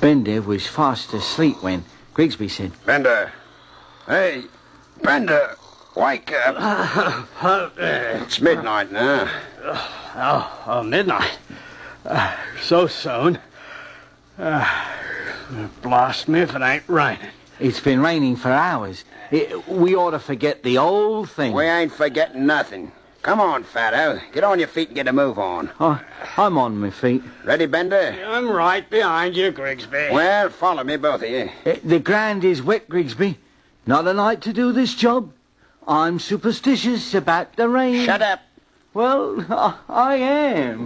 Bender was fast asleep when Grigsby said, Bender. Hey, Bender, wake up. It's midnight now. Midnight. So soon. Blast me if it ain't raining. It's been raining for hours. We ought to forget the old thing. We ain't forgetting nothing. Come on, Fatto. Get on your feet and get a move on. I'm on my feet. Ready, Bender? I'm right behind you, Grigsby. Well, follow me, both of you. The ground is wet, Grigsby. Not a night to do this job. I'm superstitious about the rain. Shut up. Well, I am.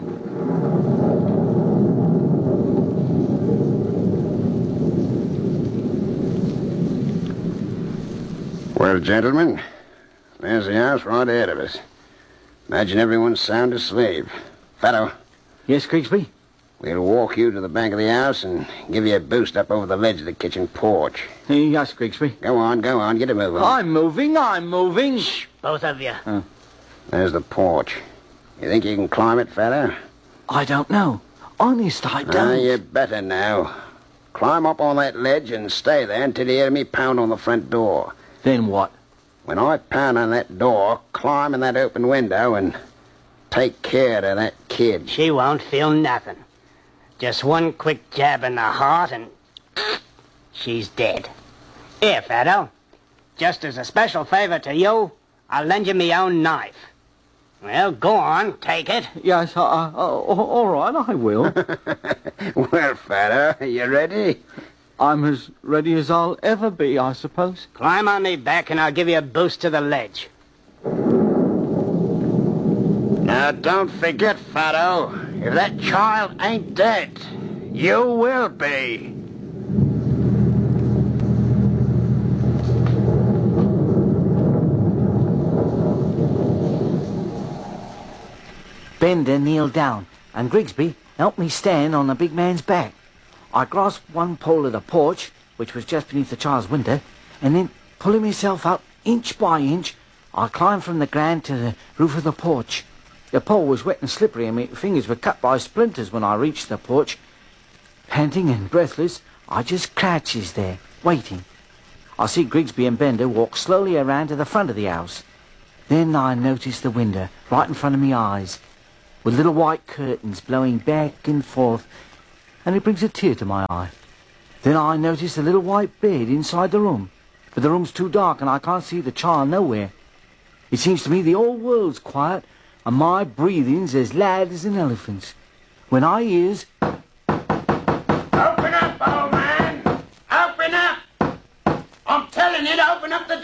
Well, gentlemen, there's the house right ahead of us. Imagine everyone's sound asleep. Fatto. Yes, Grigsby? We'll walk you to the back of the house and give you a boost up over the ledge of the kitchen porch. Yes, Grigsby. Go on, get a move on. I'm moving. Shh, both of you. There's the porch. You think you can climb it, Fatto? I don't know. Honest, I don't. You better now. Climb up on that ledge and stay there until you hear me pound on the front door. Then what? When I pound on that door, climb in that open window and take care of that kid. She won't feel nothing. Just one quick jab in the heart and she's dead. Here, Fatto. Just as a special favor to you, I'll lend you me own knife. Well, go on, take it. Yes, all right, I will. Well, Fatto, you ready? I'm as ready as I'll ever be, I suppose. Climb on me back and I'll give you a boost to the ledge. Now, don't forget, Fatto, if that child ain't dead, you will be. Bender kneeled down, and Grigsby helped me stand on the big man's back. I grasped one pole of the porch, which was just beneath the child's window, and then, pulling myself up inch by inch, I climbed from the ground to the roof of the porch. The pole was wet and slippery, and my fingers were cut by splinters when I reached the porch. Panting and breathless, I just crouches there, waiting. I see Grigsby and Bender walk slowly around to the front of the house. Then I noticed the window, right in front of me eyes, with little white curtains blowing back and forth, and it brings a tear to my eye. Then I notice a little white bed inside the room, but the room's too dark and I can't see the child nowhere. It seems to me the whole world's quiet and my breathing's as loud as an elephant's. When I hears... Open up, old man! Open up! I'm telling you to open up the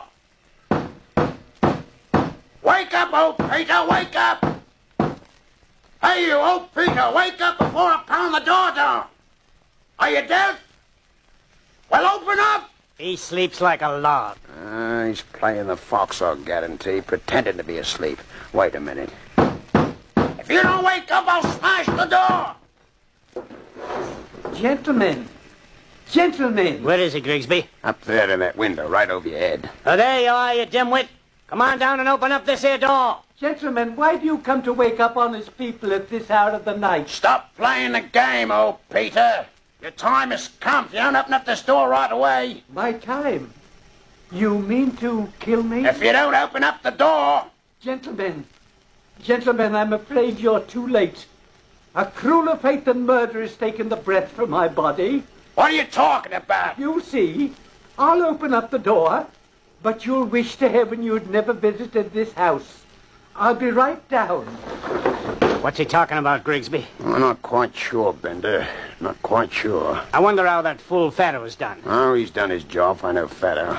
door! Wake up, old Peter, wake up! Hey, you old Peter, wake up before I pound the door down! Are you deaf? Well, open up! He sleeps like a log. He's playing the fox, I'll guarantee, pretending to be asleep. Wait a minute. If you don't wake up, I'll smash the door! Gentlemen! Where is he, Grigsby? Up there in that window, right over your head. Oh, there you are, you dimwit. Come on down and open up this here door. Gentlemen, why do you come to wake up honest people at this hour of the night? Stop playing the game, old Peter. Your time has come. If you don't open up this door right away. My time? You mean to kill me? If you don't open up the door... Gentlemen, I'm afraid you're too late. A crueler fate than murder has taken the breath from my body. What are you talking about? You see, I'll open up the door, but you'll wish to heaven you'd never visited this house. I'll be right down. What's he talking about, Grigsby? I'm not quite sure, Bender. Not quite sure. I wonder how that fool Fatto's done. Oh, he's done his job. I know Fatto.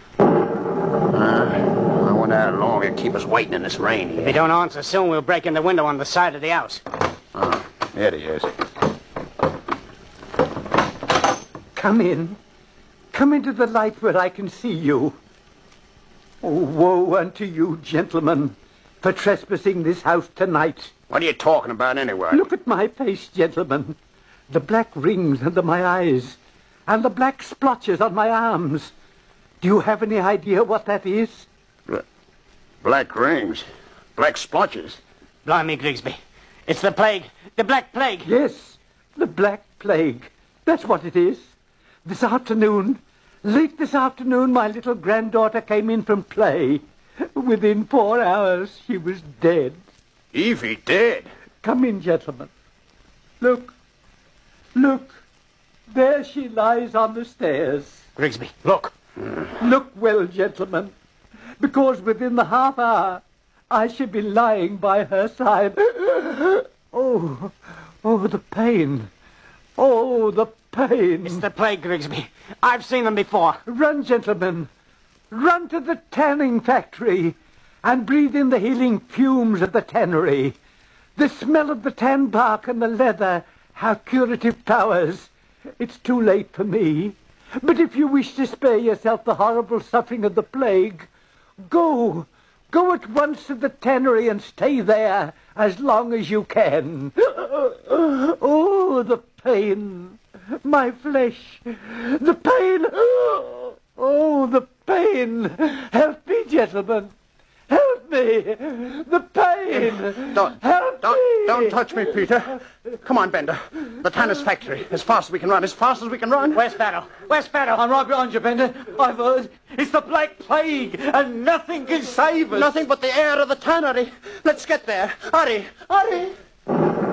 I wonder how long he'll keep us waiting in this rain here. If he don't answer soon, we'll break in the window on the side of the house. Oh, there he is. Come in. Come into the light where I can see you. Oh, woe unto you, gentlemen, for trespassing this house tonight. What are you talking about anyway? Look at my face, gentlemen. The black rings under my eyes, and the black splotches on my arms. Do you have any idea what that is? Black rings. Black splotches. Blimey, Grigsby. It's the plague. The Black Plague. Yes, the Black Plague. That's what it is. This afternoon, late this afternoon, my little granddaughter came in from play. Within 4 hours, she was dead. Evie dead? Come in, gentlemen. Look. Look. There she lies on the stairs. Grigsby, look. Look well, gentlemen, because within the half hour, I shall be lying by her side. Oh, the pain. Oh, the pain. It's the plague, Grigsby. I've seen them before. Run, gentlemen. Run to the tanning factory and breathe in the healing fumes of the tannery. The smell of the tan bark and the leather have curative powers. It's too late for me. But if you wish to spare yourself the horrible suffering of the plague, go. Go at once to the tannery and stay there as long as you can. Oh, the pain. My flesh. The pain. Oh, the pain. Help me, gentlemen. Help me. The pain. Don't touch me, Peter. Come on, Bender. The tanner's factory. As fast as we can run. As fast as we can run. Where's Sparrow? Where's Sparrow? I'm right behind you, Bender. I've heard. It's the Black Plague, and nothing can save us. Nothing but the air of the tannery. Let's get there. Hurry. Hurry.